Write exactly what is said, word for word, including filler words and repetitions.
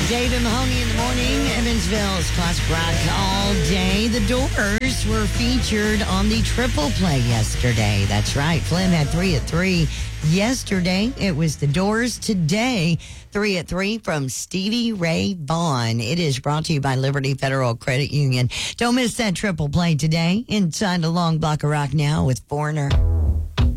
David Mahoney in the morning, Evansville's classic rock all day. The Doors were featured on the triple play yesterday. That's right. Flynn had three at three yesterday. It was The Doors. Today, three at three from Stevie Ray Vaughan. It is brought to you by Liberty Federal Credit Union. Don't miss that triple play today. Inside the long block of rock now with Foreigner.